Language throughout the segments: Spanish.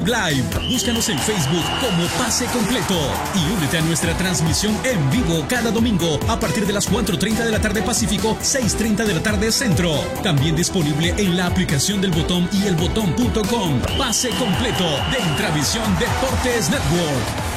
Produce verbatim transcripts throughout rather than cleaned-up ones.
Live. Búscanos en Facebook como Pase Completo y únete a nuestra transmisión en vivo cada domingo a partir de las cuatro treinta de la tarde Pacífico, seis treinta de la tarde Centro. También disponible en la aplicación del Botón y el botón punto com. Pase Completo de Intravisión Deportes Network.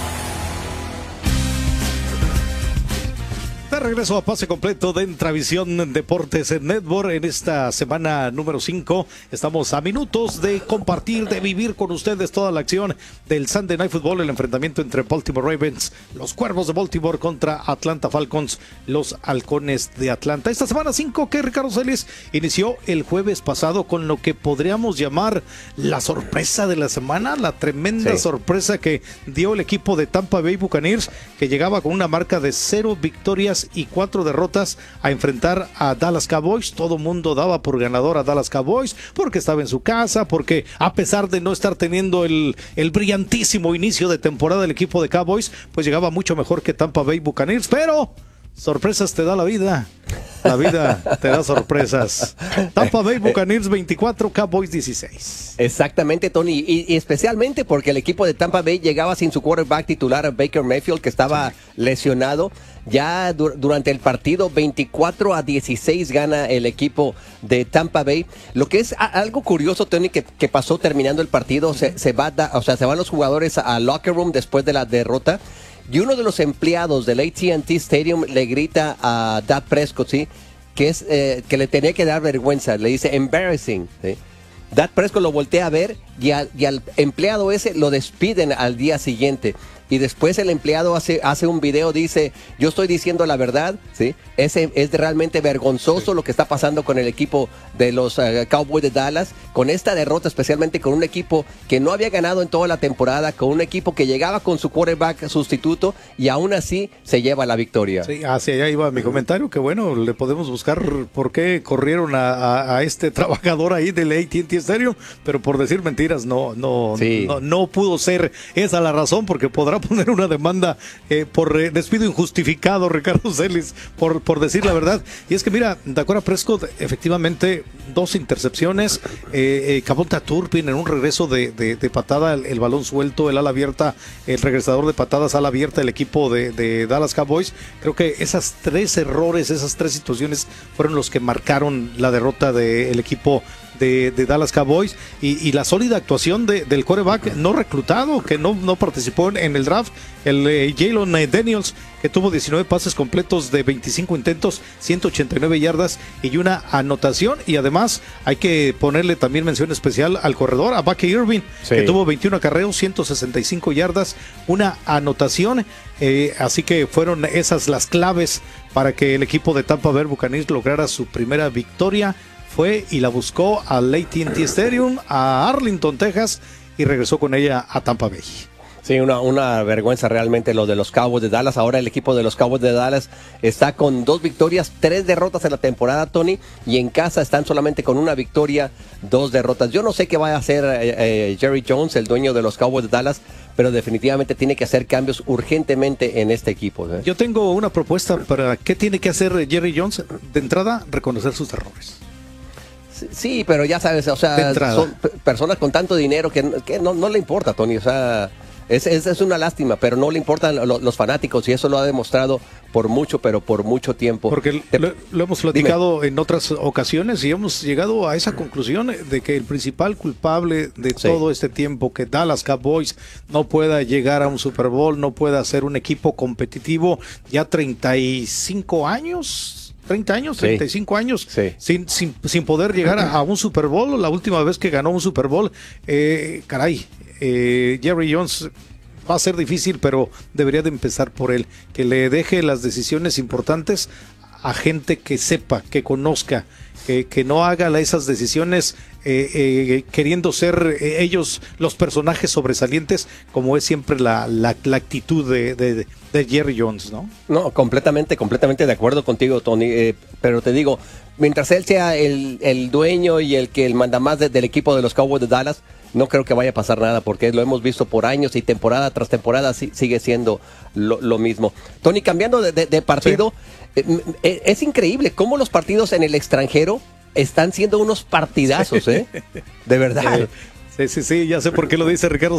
De regreso a Pase Completo de Intravisión Deportes Network en esta semana número cinco. Estamos a minutos de compartir, de vivir con ustedes toda la acción del Sunday Night Football, el enfrentamiento entre Baltimore Ravens, los Cuervos de Baltimore contra Atlanta Falcons, los Halcones de Atlanta. Esta semana cinco que Ricardo Celis inició el jueves pasado con lo que podríamos llamar la sorpresa de la semana, la tremenda sí. sorpresa que dio el equipo de Tampa Bay Buccaneers, que llegaba con una marca de cero victorias y cuatro derrotas a enfrentar a Dallas Cowboys. Todo mundo daba por ganador a Dallas Cowboys porque estaba en su casa, porque a pesar de no estar teniendo el, el brillantísimo inicio de temporada el equipo de Cowboys, pues llegaba mucho mejor que Tampa Bay Buccaneers, pero sorpresas te da la vida. La vida te da sorpresas. Tampa Bay Buccaneers veinticuatro, Cowboys dieciséis. Exactamente, Tony, y, y especialmente porque el equipo de Tampa Bay llegaba sin su quarterback titular, Baker Mayfield, que estaba sí. lesionado. Ya du- durante el partido veinticuatro a dieciséis gana el equipo de Tampa Bay. Lo que es a- algo curioso, Tony, que, que pasó terminando el partido, se, se va da- o sea, se van los jugadores al locker room después de la derrota. Y uno de los empleados del A T and T Stadium le grita a Dak Prescott, ¿sí? que, es, eh, que le tenía que dar vergüenza. Le dice, embarrassing. ¿sí? Dak Prescott lo voltea a ver y al, y al empleado ese lo despiden al día siguiente. Y después el empleado hace, hace un video, dice, yo estoy diciendo la verdad, ¿sí? Es, es realmente vergonzoso sí. lo que está pasando con el equipo de los uh, Cowboys de Dallas, con esta derrota, especialmente con un equipo que no había ganado en toda la temporada, con un equipo que llegaba con su quarterback sustituto y aún así se lleva la victoria. Sí, hacia allá iba mi comentario, que bueno, le podemos buscar por qué corrieron a, a, a este trabajador ahí del A T and T Stadium, pero por decir mentiras no, no, sí. no, no pudo ser esa la razón, porque podrá poner una demanda eh, por eh, despido injustificado, Ricardo Celis, por, por decir la verdad. Y es que mira, Dak Prescott, efectivamente, dos intercepciones, eh, eh, Kavonta Turpin en un regreso de, de, de patada, el, el balón suelto, el ala abierta, el regresador de patadas, ala abierta, el equipo de, de Dallas Cowboys. Creo que esas tres errores, esas tres situaciones fueron los que marcaron la derrota del equipo De, de Dallas Cowboys y, y la sólida actuación de, del quarterback no reclutado, que no, no participó en, en el draft, el eh, Jalen Daniels, que tuvo diecinueve pases completos de veinticinco intentos, ciento ochenta y nueve yardas y una anotación. Y además hay que ponerle también mención especial al corredor, a Bucky Irving, sí. que tuvo veintiún acarreos, ciento sesenta y cinco yardas, una anotación. Eh, así que fueron esas las claves para que el equipo de Tampa Bay Buccaneers lograra su primera victoria. Fue y la buscó al A T and T Stadium, a Arlington, Texas, y regresó con ella a Tampa Bay. Sí, una, una vergüenza realmente lo de los Cowboys de Dallas. Ahora el equipo de los Cowboys de Dallas está con dos victorias, tres derrotas en la temporada, Tony, y en casa están solamente con una victoria, dos derrotas. Yo no sé qué va a hacer eh, eh, Jerry Jones, el dueño de los Cowboys de Dallas, pero definitivamente tiene que hacer cambios urgentemente en este equipo. ¿eh? Yo tengo una propuesta para qué tiene que hacer Jerry Jones. De entrada, reconocer sus errores. Sí, pero ya sabes, o sea, son personas con tanto dinero que, que no, no le importa, Tony, o sea, es, es, es una lástima, pero no le importan lo, los fanáticos y eso lo ha demostrado por mucho, pero por mucho tiempo. Porque Te, lo, lo hemos platicado dime. en otras ocasiones y hemos llegado a esa conclusión de que el principal culpable de sí. todo este tiempo que Dallas Cowboys no pueda llegar a un Super Bowl, no pueda ser un equipo competitivo ya treinta y cinco años... treinta años, treinta y cinco sí, años, sí. Sin, sin, sin poder llegar a, a un Super Bowl. La última vez que ganó un Super Bowl, eh, caray, eh, Jerry Jones va a ser difícil, pero debería de empezar por él, que le deje las decisiones importantes a gente que sepa, que conozca, que, que no haga esas decisiones eh, eh, queriendo ser eh, ellos los personajes sobresalientes, como es siempre la, la, la actitud de, de, de Jerry Jones, ¿no? No, completamente, completamente de acuerdo contigo, Tony, eh, pero te digo, mientras él sea el, el dueño y el que el manda más de, del equipo de los Cowboys de Dallas, no creo que vaya a pasar nada, porque lo hemos visto por años y temporada tras temporada sí, sigue siendo lo, lo mismo. Tony, cambiando de, de, de partido, sí. eh, es increíble cómo los partidos en el extranjero están siendo unos partidazos, ¿eh? De verdad. Sí, sí, sí, ya sé por qué lo dice Ricardo